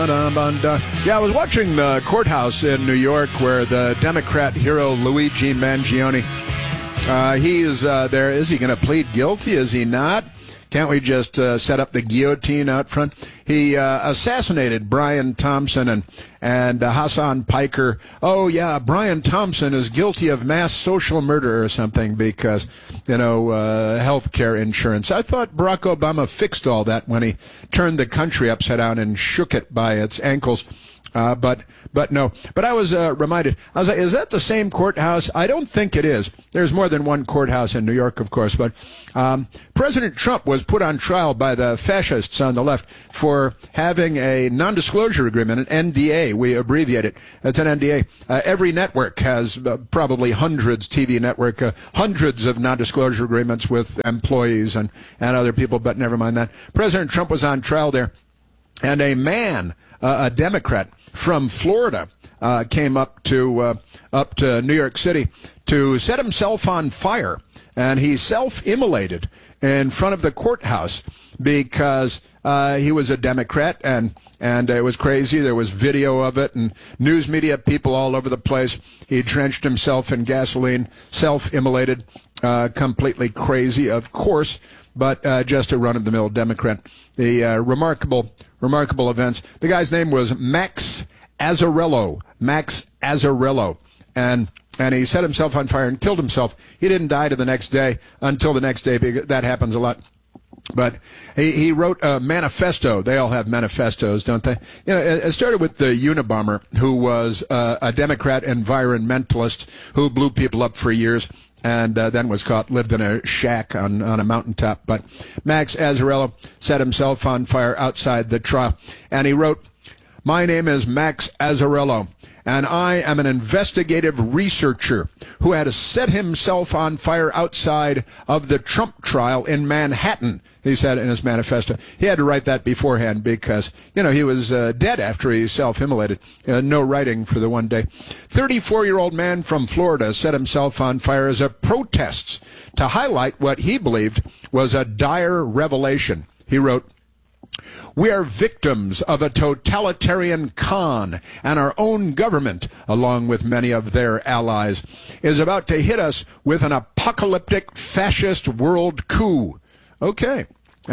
Yeah, I was watching the courthouse in New York where the Democrat hero Luigi Mangione, he is there. Is he going to plead guilty? Is he not? Can't we just set up the guillotine out front? He assassinated Brian Thompson and Hassan Piker. Oh, yeah, Brian Thompson is guilty of mass social murder or something because, health care insurance. I thought Barack Obama fixed all that when he turned the country upside down and shook it by its ankles. But no. But I was reminded. I was like, is that the same courthouse? I don't think it is. There's more than one courthouse in New York, of course. But President Trump was put on trial by the fascists on the left for having a non-disclosure agreement, an NDA. We abbreviate it. It's an NDA. Every network has probably hundreds, TV network, hundreds of non-disclosure agreements with employees and other people. But never mind that. President Trump was on trial there, and a man, a Democrat from Florida, came up to New York City to set himself on fire, and he self-immolated in front of the courthouse because he was a Democrat, and it was crazy. There was video of it, and news media people all over the place. He drenched himself in gasoline, self-immolated, completely crazy, of course, but just a run-of-the-mill Democrat. The remarkable events. The guy's name was Max Azzarello. And he set himself on fire and killed himself. He didn't die to the next day, until the next day. That happens a lot. But he wrote a manifesto. They all have manifestos, don't they? It started with the Unabomber, who was a Democrat environmentalist who blew people up for years, and then was caught, lived in a shack on a mountaintop. But Max Azzarello set himself on fire outside the trial, and he wrote, "My name is Max Azzarello, and I am an investigative researcher who had set himself on fire outside of the Trump trial in Manhattan," he said in his manifesto. He had to write that beforehand because, he was dead after he self-immolated. No writing for the one day. 34-year-old man from Florida set himself on fire as a protest to highlight what he believed was a dire revelation. He wrote, "We are victims of a totalitarian con, and our own government, along with many of their allies, is about to hit us with an apocalyptic fascist world coup." Okay.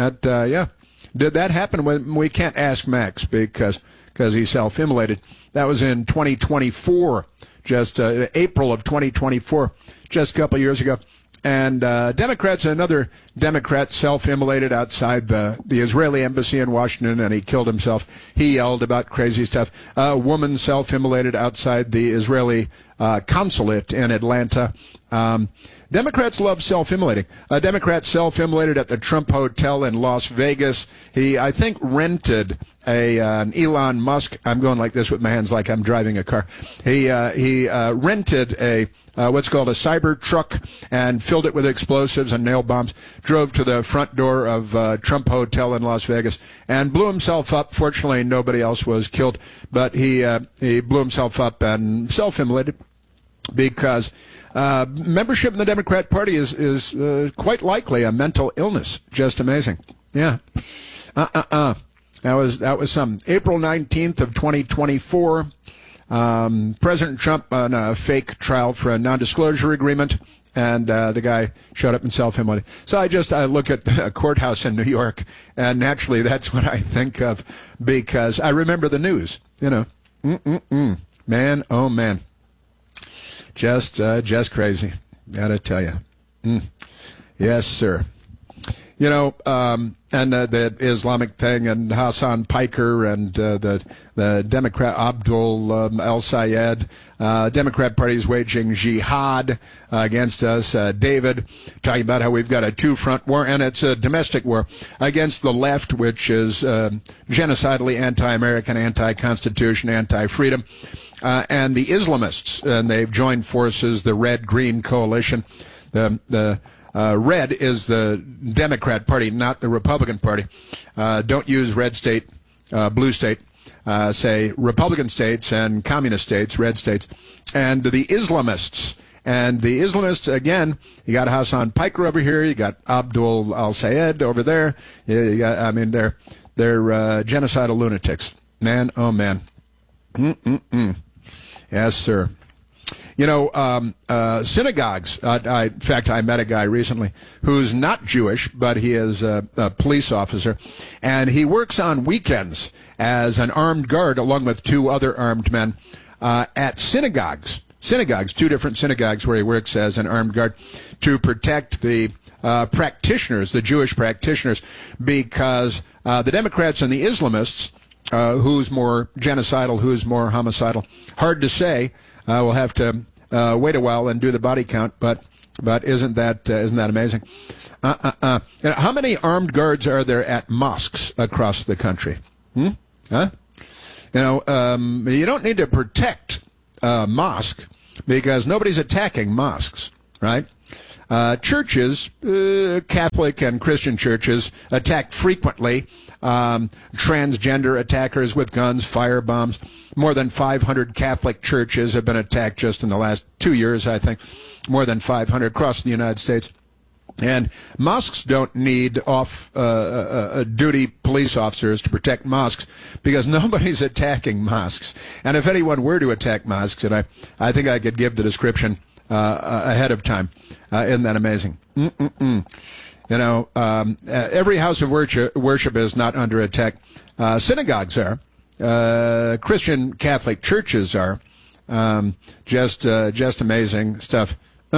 Did that happen? We can't ask Max because he self-immolated. That was in 2024, just April of 2024, just a couple years ago. And another Democrat self-immolated outside the Israeli embassy in Washington, and he killed himself. He yelled about crazy stuff. A woman self-immolated outside the Israeli consulate in Atlanta. Democrats love self-immolating. A Democrat self-immolated at the Trump Hotel in Las Vegas. He, I think, rented an Elon Musk. I'm going like this with my hands like I'm driving a car. He rented what's called a cyber truck and filled it with explosives and nail bombs, drove to the front door of Trump Hotel in Las Vegas and blew himself up. Fortunately, nobody else was killed, but he blew himself up and self-immolated because membership in the Democrat Party is quite likely a mental illness. Just amazing. Yeah. That was some. April 19th of 2024. President Trump on a fake trial for a non-disclosure agreement, and the guy showed up and self-immolated. So I look at a courthouse in New York, and naturally that's what I think of because I remember the news. Man, oh man, just crazy. Gotta tell you. Yes, sir. And the Islamic thing, and Hassan Piker, and the Democrat Abdul El-Sayed. Democrat Party is waging jihad against us. David talking about how we've got a two-front war, and it's a domestic war against the left, which is genocidally anti-American, anti-Constitution, anti-freedom, and the Islamists, and they've joined forces, the Red-Green Coalition. The red is the Democrat Party, not the Republican Party. Don't use red state, blue state. Say Republican states and communist states, red states. And the Islamists. And the Islamists, again, you got Hassan Piker over here. You got Abdul El-Sayed over there. They're genocidal lunatics. Man, oh man. Yes, sir. You know, synagogues. In fact, I met a guy recently who's not Jewish, but he is a police officer, and he works on weekends as an armed guard along with two other armed men at synagogues. Synagogues, two different synagogues where he works as an armed guard to protect the practitioners, the Jewish practitioners, because the Democrats and the Islamists, who's more genocidal, who's more homicidal, hard to say. We'll have to wait a while and do the body count, but isn't that amazing? How many armed guards are there at mosques across the country? Huh? You know, you don't need to protect mosque because nobody's attacking mosques, right? Churches, Catholic and Christian churches, attacked frequently. Transgender attackers with guns, fire bombs. More than 500 Catholic churches have been attacked just in the last 2 years, I think. More than 500 across the United States. And mosques don't need off-duty police officers to protect mosques because nobody's attacking mosques. And if anyone were to attack mosques, and I think I could give the description ahead of time. Isn't that amazing? You know, every house of worship is not under attack. Synagogues are. Christian Catholic churches are. Just amazing stuff.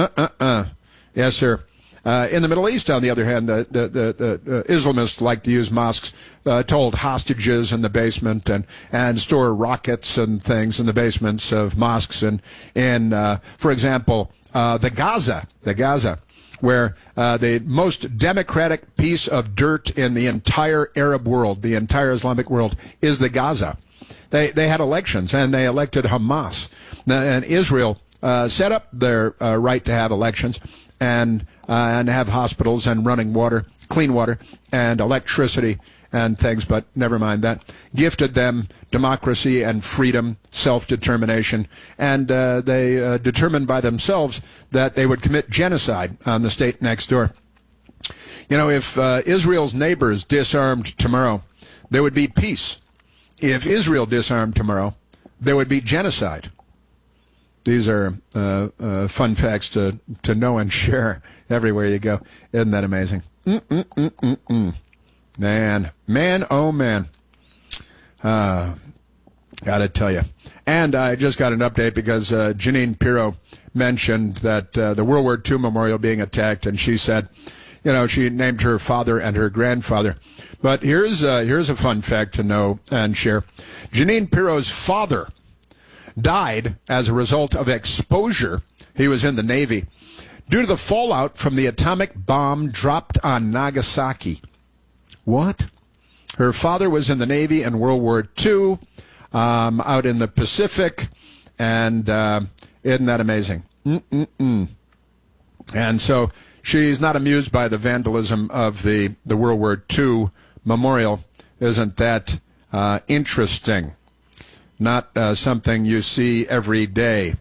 Yes, sir. In the Middle East, on the other hand, the Islamists like to use mosques to hold hostages in the basement and store rockets and things in the basements of mosques. And for example, the Gaza, where the most democratic piece of dirt in the entire Arab world, the entire Islamic world, is the Gaza. They had elections, and they elected Hamas. And Israel set up their right to have elections and have hospitals and running water, clean water, and electricity and things, but never mind that. Gifted them democracy and freedom, self-determination, and they determined by themselves that they would commit genocide on the state next door. You know, if Israel's neighbors disarmed tomorrow, there would be peace. If Israel disarmed tomorrow, there would be genocide. These are fun facts to know and share everywhere you go. Isn't that amazing? Man, oh man. Gotta tell you. And I just got an update because Jeanine Pirro mentioned that the World War II memorial being attacked, and she said, you know, she named her father and her grandfather. But here's a fun fact to know and share. Jeanine Pirro's father died as a result of exposure. He was in the Navy due to the fallout from the atomic bomb dropped on Nagasaki. What? Her father was in the Navy in World War II, out in the Pacific, and isn't that amazing? And so she's not amused by the vandalism of the World War II memorial. Isn't that interesting? Not something you see every day,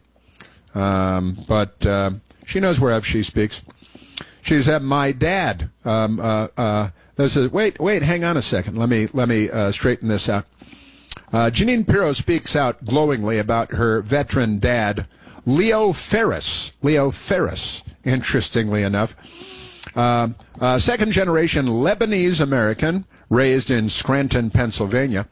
but she knows whereof she speaks. She said, "My dad." This is wait. Hang on a second. Let me straighten this out. Jeanine Pirro speaks out glowingly about her veteran dad, Leo Ferris. Leo Ferris, interestingly enough, second-generation Lebanese American, raised in Scranton, Pennsylvania.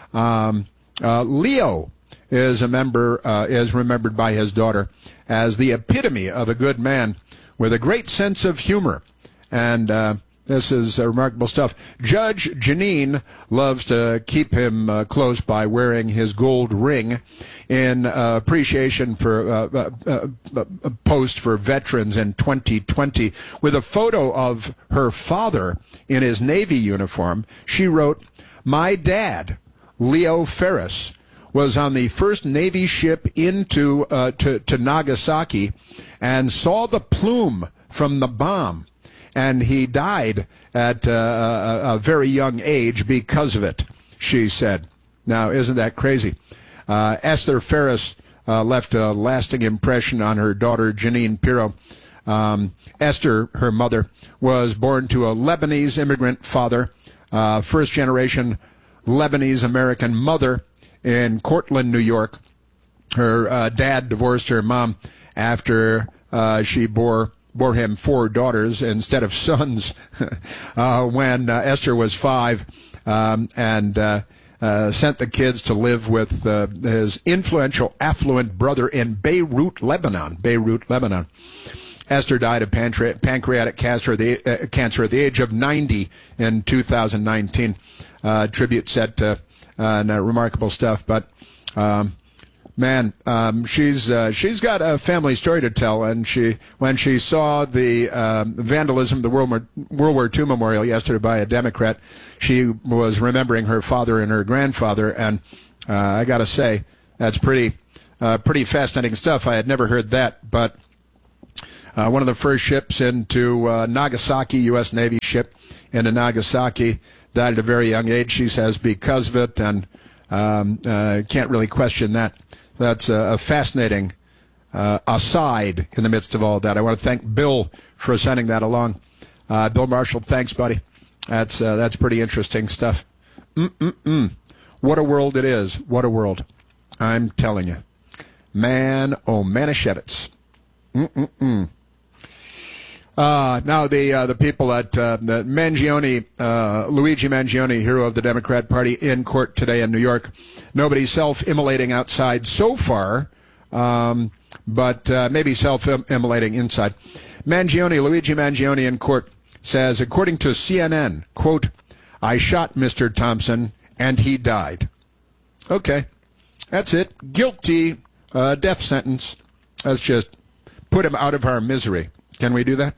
Leo is remembered by his daughter as the epitome of a good man with a great sense of humor. And this is remarkable stuff. Judge Jeanine loves to keep him close by wearing his gold ring in appreciation for a post for veterans in 2020. With a photo of her father in his Navy uniform, she wrote, "My dad, Leo Ferris, was on the first Navy ship into to Nagasaki and saw the plume from the bomb, and he died at a very young age because of it," she said. Now, isn't that crazy? Esther Ferris left a lasting impression on her daughter, Jeanine Pirro. Esther, her mother, was born to a Lebanese immigrant father, first-generation Lebanese-American mother in Cortland, New York. Her dad divorced her mom after she bore him 4 daughters instead of sons when Esther was 5, and sent the kids to live with his influential, affluent brother in Beirut, Lebanon. Esther died of pancreatic cancer at the age of 90 in 2019. Tribute set to remarkable stuff, but man, she's got a family story to tell, and when she saw the vandalism of the World War II memorial yesterday by a Democrat, she was remembering her father and her grandfather, and I got to say that's pretty fascinating stuff. I had never heard that, but one of the first ships into Nagasaki, U.S. Navy ship into Nagasaki, died at a very young age, she says, because of it, and can't really question that. That's a fascinating aside in the midst of all that. I want to thank Bill for sending that along. Bill Marshall, thanks, buddy. That's pretty interesting stuff. What a world it is. What a world. I'm telling you. Man, oh, Manischewitz. Now the people at the Mangione, Luigi Mangione, hero of the Democrat Party, in court today in New York. Nobody self-immolating outside so far, but maybe self-immolating inside. Luigi Mangione in court says, according to CNN, quote, "I shot Mr. Thompson and he died." Okay, that's it. Guilty, death sentence. Let's just put him out of our misery. Can we do that?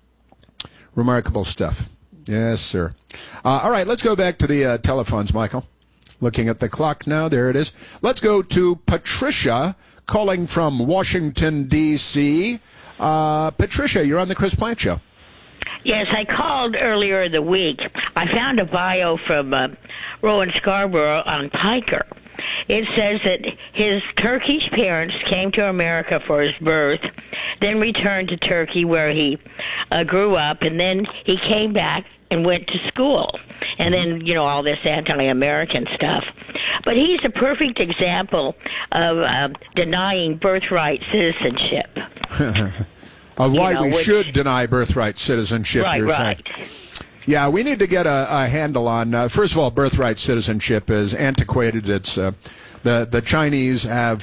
Remarkable stuff. Yes, sir. All right, let's go back to the telephones, Michael. Looking at the clock now. There it is. Let's go to Patricia calling from Washington, D.C. Patricia, you're on the Chris Plante Show. Yes, I called earlier in the week. I found a bio from Rowan Scarborough on Piker. It says that his Turkish parents came to America for his birth, then returned to Turkey where he grew up, and then he came back and went to school. And then, all this anti-American stuff. But he's a perfect example of denying birthright citizenship. Of why we should deny birthright citizenship, right, you're saying. Yeah, we need to get a handle on, first of all, birthright citizenship is antiquated. It's the Chinese have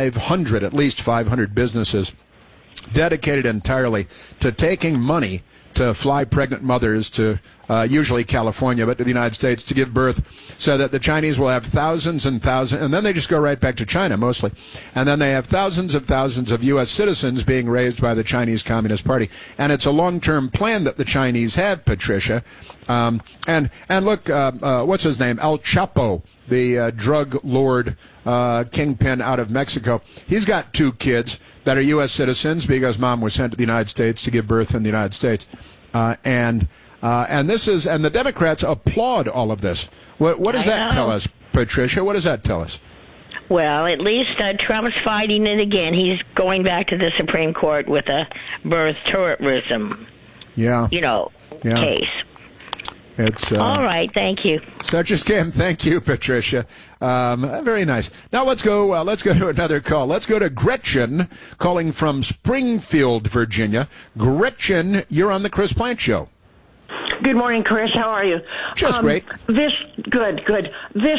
at least 500 businesses dedicated entirely to taking money to fly pregnant mothers to usually California, but to the United States to give birth, so that the Chinese will have thousands and thousands, and then they just go right back to China mostly, and then they have thousands of U.S. citizens being raised by the Chinese Communist Party. And it's a long-term plan that the Chinese have, Patricia. And look, what's his name? El Chapo, the drug lord kingpin out of Mexico. He's got 2 kids that are U.S. citizens because mom was sent to the United States to give birth in the United States. And the Democrats applaud all of this. What does that tell us, Patricia? What does that tell us? Well, at least Trump's fighting it again. He's going back to the Supreme Court with a birth tourism, case. It's all right. Thank you. Such a scam. Thank you, Patricia. Very nice. Now let's go to another call. Let's go to Gretchen calling from Springfield, Virginia. Gretchen, you're on the Chris Plante Show. Good morning, Chris. How are you? Just great. Good.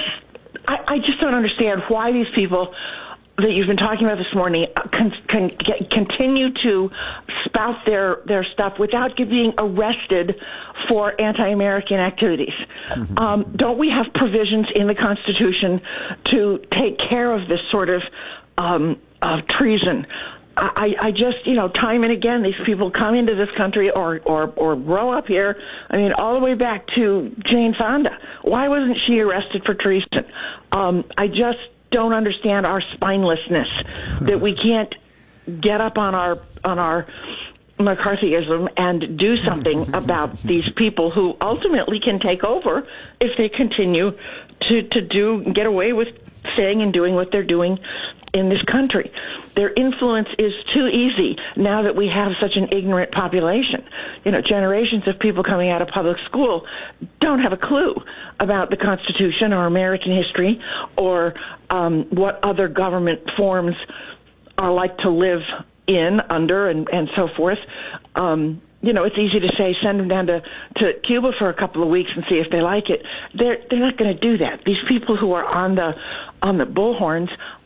I just don't understand why these people that you've been talking about this morning continue to spout their stuff without being arrested for anti-American activities. Mm-hmm. Don't we have provisions in the Constitution to take care of this sort of treason? I just, time and again, these people come into this country or grow up here. I mean, all the way back to Jane Fonda. Why wasn't she arrested for treason? I just don't understand our spinelessness that we can't get up on our McCarthyism and do something about these people who ultimately can take over if they continue to get away with saying and doing what they're doing in this country. Their influence is too easy now that we have such an ignorant population. Generations of people coming out of public school don't have a clue about the Constitution or American history or what other government forms are like to live in, under, and so forth. It's easy to say send them down to Cuba for a couple of weeks and see if they like it. They're not going to do that. These people who are on the bullhorns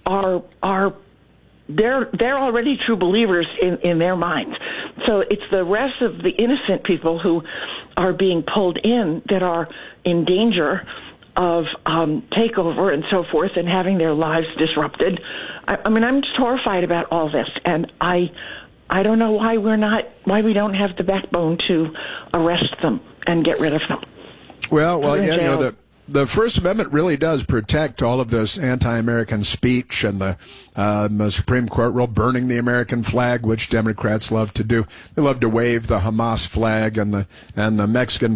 they're already true believers in their minds. So it's the rest of the innocent people who are being pulled in that are in danger of takeover and so forth and having their lives disrupted. I'm just horrified about all this, and I don't know why we don't have the backbone to arrest them and get rid of them. Well, yeah, the First Amendment really does protect all of this anti-American speech, and the Supreme Court rule burning the American flag, which Democrats love to do. They love to wave the Hamas flag and the Mexican